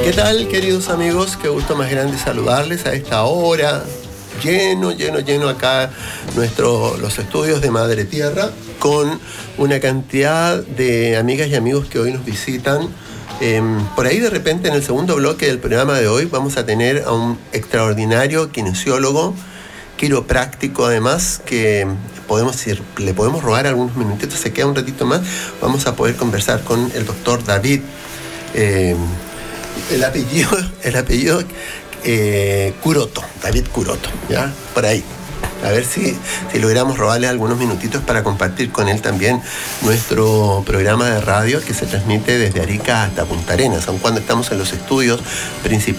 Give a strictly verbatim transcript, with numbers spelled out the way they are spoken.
¿Qué tal, queridos amigos? Qué gusto más grande saludarles a esta hora. Lleno, lleno, lleno acá nuestro, los estudios de Madre Tierra, con una cantidad de amigas y amigos que hoy nos visitan. Eh, por ahí de repente en el segundo bloque del programa de hoy vamos a tener a un extraordinario kinesiólogo, quiropráctico además, que podemos ir, le podemos robar algunos minutitos, se queda un ratito más, vamos a poder conversar con el doctor David. Eh, el apellido, el apellido eh, Curoto, David Curoto, ¿ya? Por ahí. A ver si, si logramos robarle algunos minutitos para compartir con él también nuestro programa de radio que se transmite desde Arica hasta Punta Arenas, aun cuando estamos en los estudios principales